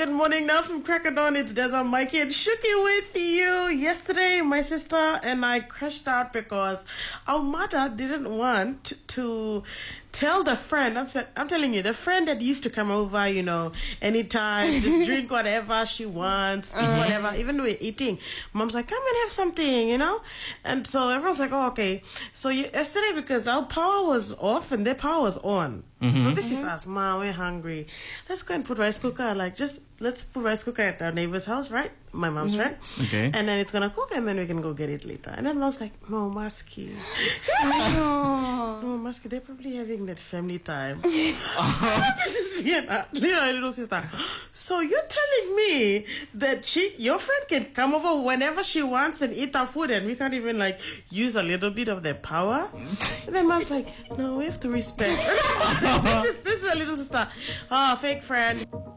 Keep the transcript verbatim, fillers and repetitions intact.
good morning. Now from Crack of Dawn, it's Deza, Mikey, and Shuki with you. Yesterday, my sister and I crashed out because our mother didn't want to tell the friend. I'm, I'm telling you, the friend that used to come over, you know, anytime, just drink whatever she wants, eat whatever, even though we're eating. Mom's like, come and have something, you know? And so everyone's like, oh, okay. So yesterday, because our power was off and their power was on. Mm-hmm. So this mm-hmm. is us, Ma, we're hungry. Let's go and put rice cooker. Like, just let's put rice cooker at our neighbor's house, right? My mom's mm-hmm. friend. Okay. And then it's gonna cook and then we can go get it later. And then Mom's like, no, Musky. no, no, Musky, they're probably having that family time. This is Vienna, little, little sister. So you're telling me that she, your friend can come over whenever she wants and eat our food and we can't even like use a little bit of their power? And then Mom's like, no, we have to respect. this is this is my little sister. Ah, oh, fake friend.